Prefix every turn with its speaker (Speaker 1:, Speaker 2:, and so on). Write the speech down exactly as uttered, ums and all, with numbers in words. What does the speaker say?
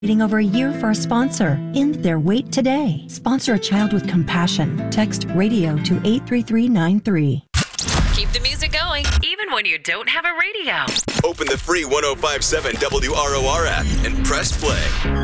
Speaker 1: Waiting over a year for a sponsor. End their wait today. Sponsor a child with compassion. Text radio to eight three three nine three.
Speaker 2: Keep the music going, even when you don't have a radio.
Speaker 3: Open the free ten fifty-seven W R O R app and press play.